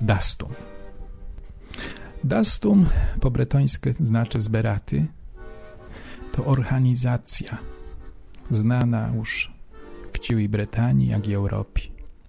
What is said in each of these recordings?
dastum. Dastum po bretońsku znaczy zberaty. To organizacja znana już w całej Brytanii, jak i Europie.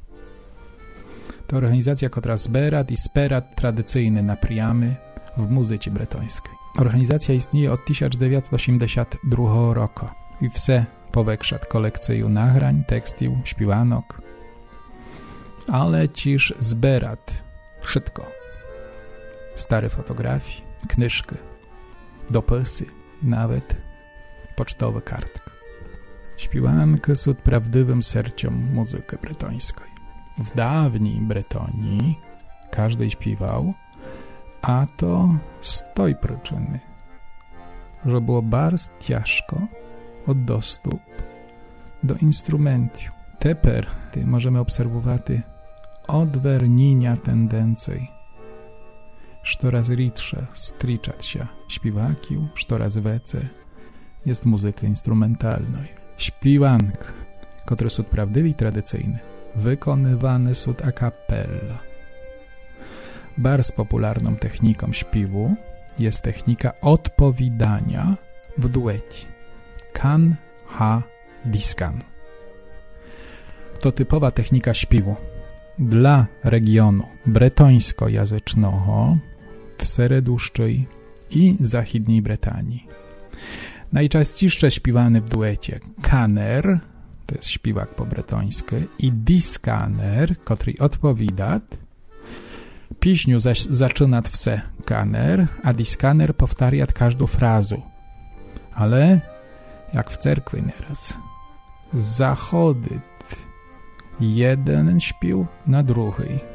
To organizacja, która zbiera i wspiera tradycyjne napriamy w muzyce bretońskiej. Organizacja istnieje od 1982 roku i wse powiększa kolekcję nagrań, tekstów, śpiewanok, ale ciż zberat wszystko. Stare fotografie, knyżki, dopisy, nawet pocztowe kartki. Śpiewanki są prawdziwym sercem muzyki bretońskiej. W dawniej Bretonii każdy śpiewał, a to z tej przyczyny, że było bardzo ciężko od dostępu do instrumentów. Teraz możemy obserwować odwiernienia tendencji. Coraz rідше strzyczać się śpiewaków, coraz więcej jest muzyki instrumentalnej. Śpiewanki, które są prawdziwie i tradycyjne, wykonywane są a cappella. Bardzo popularną techniką śpiewu jest technika odpowiadania w duecie. Kan, ha, diskan. To typowa technika śpiewu dla regionu bretońsko-języcznego w Seredłużczej i Zachodniej Brytanii. Najczęściej śpiewany w duecie kaner, to jest śpiewak po bretońsku, i diskaner, który odpowiada. Piśniu zaczyna wse kaner, a diskaner powtarza każdą frazę. Ale jak w cerkwi nieraz zachodzi jeden śpiew na drugi.